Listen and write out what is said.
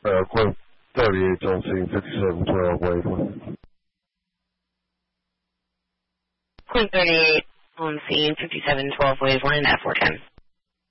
Quote 38 on scene, 5712 Waveland. Quote 38 on scene, 5712 Waveland at 410.